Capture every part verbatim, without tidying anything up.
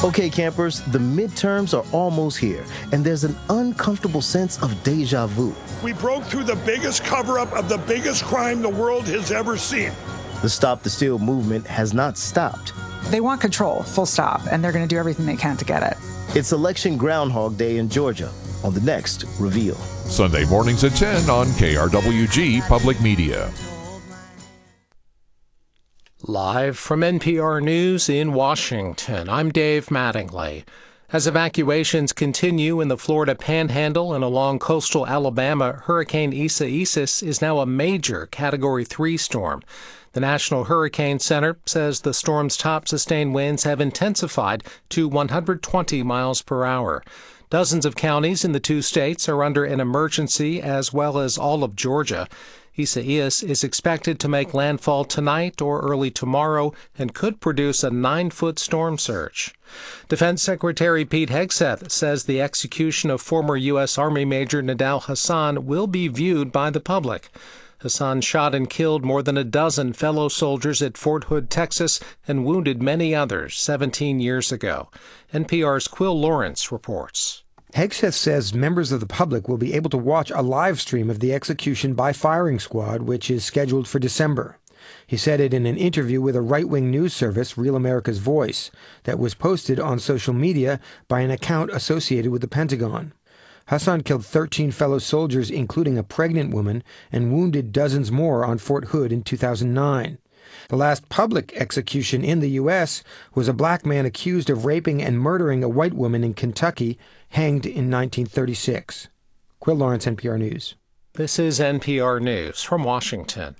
Okay, campers, the midterms are almost here, and there's an uncomfortable sense of deja vu. We broke through the biggest cover-up of the biggest crime the world has ever seen. The Stop the Steal movement has not stopped. They want control, full stop, and they're going to do everything they can to get it. It's Election Groundhog Day in Georgia on the next Reveal. Sunday mornings at ten on K R W G Public Media. Live from N P R News in Washington, I'm Dave Mattingly. As evacuations continue in the Florida Panhandle and along coastal Alabama, Hurricane Isaias is now a major Category three storm. The National Hurricane Center says the storm's top sustained winds have intensified to one hundred twenty miles per hour. Dozens of counties in the two states are under an emergency, as well as all of Georgia. Isaias is expected to make landfall tonight or early tomorrow and could produce a nine-foot storm surge. Defense Secretary Pete Hegseth says the execution of former U S. Army Major Nidal Hasan will be viewed by the public. Hasan shot and killed more than a dozen fellow soldiers at Fort Hood, Texas, and wounded many others seventeen years ago. N P R's Quill Lawrence reports. Hegseth says members of the public will be able to watch a live stream of the execution by firing squad, which is scheduled for December. He said it in an interview with a right-wing news service, Real America's Voice, that was posted on social media by an account associated with the Pentagon. Hasan killed thirteen fellow soldiers, including a pregnant woman, and wounded dozens more on Fort Hood in two thousand nine. The last public execution in the U S was a black man accused of raping and murdering a white woman in Kentucky, hanged in nineteen thirty-six. Quill Lawrence, N P R News. This is N P R News from Washington.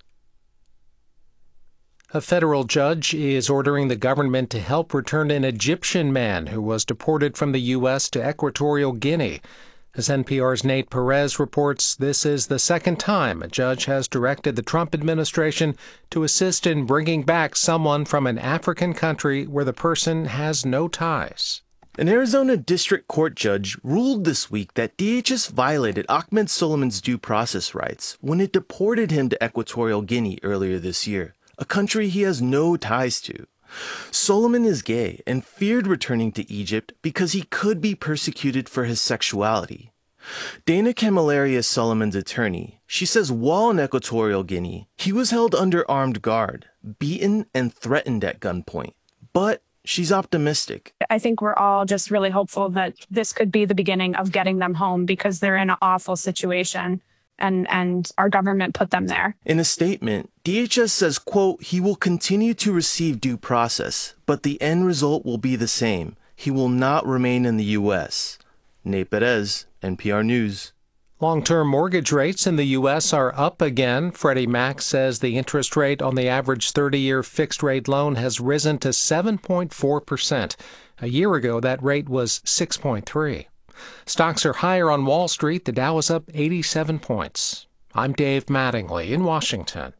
A federal judge is ordering the government to help return an Egyptian man who was deported from the U S to Equatorial Guinea. As N P R's Nate Perez reports, this is the second time a judge has directed the Trump administration to assist in bringing back someone from an African country where the person has no ties. An Arizona district court judge ruled this week that D H S violated Ahmed Soliman's due process rights when it deported him to Equatorial Guinea earlier this year, a country he has no ties to. Soliman is gay and feared returning to Egypt because he could be persecuted for his sexuality. Dana Camilleri is Soliman's attorney. She says while in Equatorial Guinea, he was held under armed guard, beaten, and threatened at gunpoint. But she's optimistic. I think we're all just really hopeful that this could be the beginning of getting them home because they're in an awful situation. And, and our government put them there. In a statement, D H S says, quote, he will continue to receive due process, but the end result will be the same. He will not remain in the U S. Nate Perez, N P R News. Long-term mortgage rates in the U S are up again. Freddie Mac says the interest rate on the average thirty-year fixed-rate loan has risen to seven point four percent. A year ago, that rate was six point three. Stocks are higher on Wall Street. The Dow is up eighty-seven points. I'm Dave Mattingly in Washington.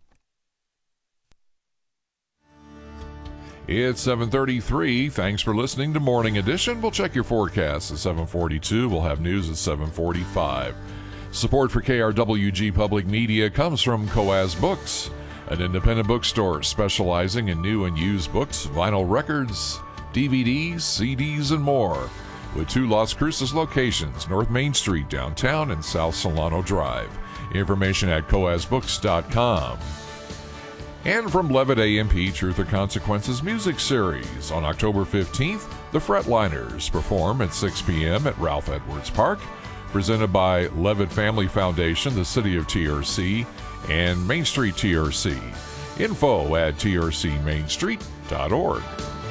It's seven thirty-three. Thanks for listening to Morning Edition. We'll check your forecast at seven forty-two. We'll have news at seven forty-five. Support for K R W G Public Media comes from Coaz Books, an independent bookstore specializing in new and used books, vinyl records, D V Ds, C Ds, and more. With two Las Cruces locations, North Main Street downtown and South Solano Drive. Information at coaz books dot com. And from Levitt A M P Truth or Consequences Music Series. On October fifteenth, the Fretliners perform at six p.m. at Ralph Edwards Park. Presented by Levitt Family Foundation, the City of T R C, and Main Street T R C. Info at t r c main street dot org.